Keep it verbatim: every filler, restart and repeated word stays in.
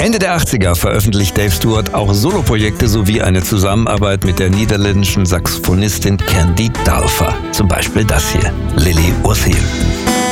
Ende der achtziger veröffentlicht Dave Stewart auch Soloprojekte sowie eine Zusammenarbeit mit der niederländischen Saxophonistin Candy Dulfer. Zum Beispiel das hier, Lily Was Here.